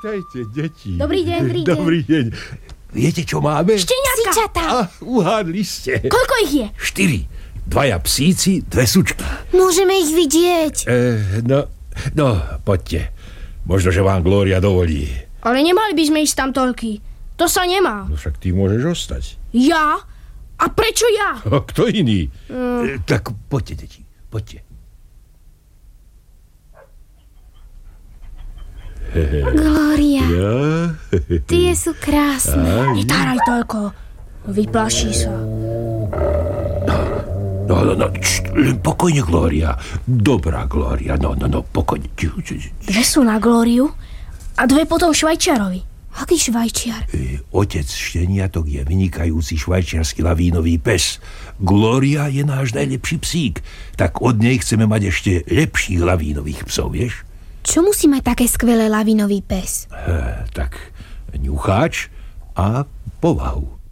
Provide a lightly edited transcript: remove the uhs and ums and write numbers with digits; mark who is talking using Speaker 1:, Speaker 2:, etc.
Speaker 1: Vítajte, deti.
Speaker 2: Dobrý deň,
Speaker 1: Dobrý deň. Viete, čo máme?
Speaker 2: Šteniatka.
Speaker 1: Uhádli ste.
Speaker 2: Koľko ich je?
Speaker 1: 4. 2 psíci, 2 sučky.
Speaker 2: Môžeme ich vidieť.
Speaker 1: No, poďte. Možno, že vám Glória dovolí.
Speaker 2: Ale nemali by sme ísť tam toľky. To sa nemá.
Speaker 1: No však ty môžeš ostať.
Speaker 2: Ja? A prečo ja?
Speaker 1: A kto iný? Tak poďte, deti, poďte.
Speaker 2: Glória,
Speaker 1: Ja?
Speaker 2: tie sú krásne. Netáraj toľko. Vyplaší sa.
Speaker 1: No, len pokojne, Glória. Dobrá, Glória, no, pokojne.
Speaker 2: 2 sú na Glóriu a 2 potom Švajčiarovi. Aký Švajčiar?
Speaker 1: Otec šteniatok je vynikajúci švajčiarsky lavínový pes. Glória je náš najlepší psík. Tak od nej chceme mať ešte lepších lavínových psov, vieš?
Speaker 2: Čo musí mať také skvelé lavinový pes?
Speaker 1: Tak ňucháč a povahu.